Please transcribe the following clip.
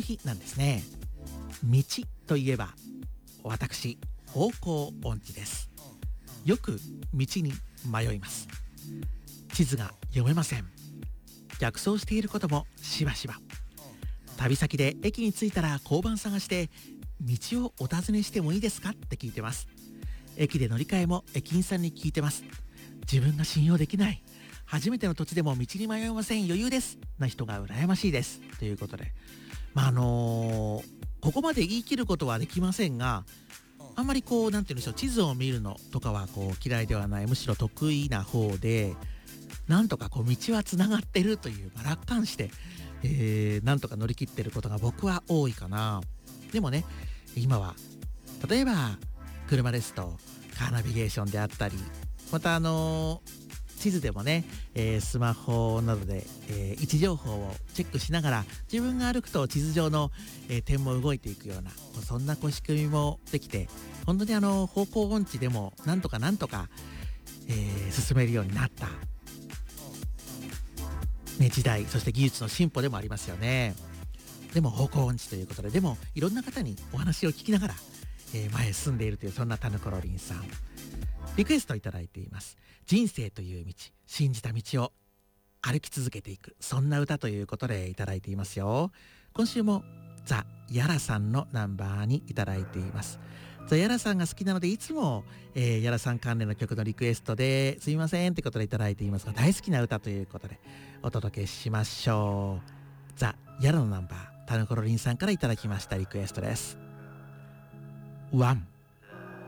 日なんですね。道といえば私方向音痴です。よく道に迷います。地図が読めません。逆走していることもしばしば。旅先で駅に着いたら交番探して道をお尋ねしてもいいですかって聞いてます。駅で乗り換えも駅員さんに聞いてます。自分が信用できない、初めての土地でも道に迷いません、余裕ですな人が羨ましいですということで、ここまで言い切ることはできませんが、あんまりこうなんて言うんでしょう、地図を見るのとかはこう嫌いではない、むしろ得意な方で、なんとかこう道はつながってるという、楽観して、なんとか乗り切ってることが僕は多いかな。でもね、今は例えば車ですとカーナビゲーションであったり、また地図でもね、スマホなどで、位置情報をチェックしながら自分が歩くと地図上の、点も動いていくような、そんな仕組みもできて、本当に方向音痴でもなんとか、進めるようになった、ね、時代、そして技術の進歩でもありますよね。でも方向音痴ということで、でもいろんな方にお話を聞きながら、前へ進んでいるという、そんなタヌコロリンさん、リクエストいただいています。人生という道、信じた道を歩き続けていく、そんな歌ということでいただいていますよ。今週もザ・ヤラさんのナンバーにいただいています。ザ・ヤラさんが好きなので、いつも、ヤラさん関連の曲のリクエストですいませんってことでいただいていますが、大好きな歌ということでお届けしましょう。ザ・ヤラのナンバー、タヌコロリンさんからいただきましたリクエストです。ワン